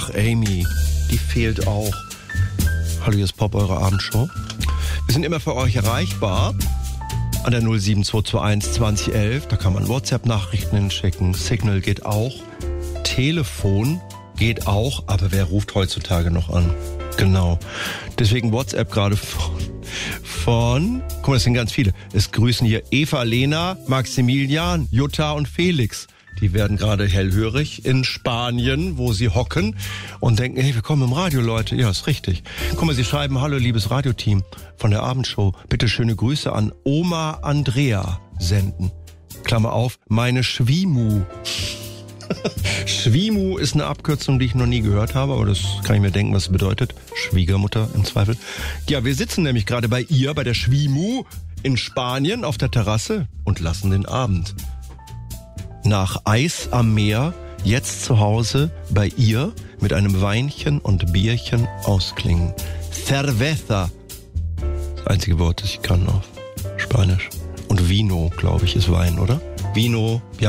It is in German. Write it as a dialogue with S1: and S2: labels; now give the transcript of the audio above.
S1: Ach, Amy, die fehlt auch. Hallo, hier ist Pop, eure Abendshow. Wir sind immer für euch erreichbar an der 07221 2011. Da kann man WhatsApp-Nachrichten hinschicken. Signal geht auch. Telefon geht auch. Aber wer ruft heutzutage noch an? Genau. Deswegen WhatsApp gerade von... Guck mal, das sind ganz viele. Es grüßen hier Eva, Lena, Maximilian, Jutta und Felix. Die werden gerade hellhörig in Spanien, wo sie hocken und denken, hey, wir kommen im Radio, Leute. Ja, ist richtig. Guck mal, sie schreiben, hallo, liebes Radioteam von der Abendshow. Bitte schöne Grüße an Oma Andrea senden. Klammer auf, meine Schwimu. Schwimu ist eine Abkürzung, die ich noch nie gehört habe, aber das kann ich mir denken, was es bedeutet. Schwiegermutter im Zweifel. Ja, wir sitzen nämlich gerade bei ihr, bei der Schwimu in Spanien auf der Terrasse und lassen den Abend nach Eis am Meer jetzt zu Hause bei ihr mit einem Weinchen und Bierchen ausklingen. Cerveza. Das einzige Wort, das ich kann auf Spanisch. Und Vino, glaube ich, ist Wein, oder? Vino, ja.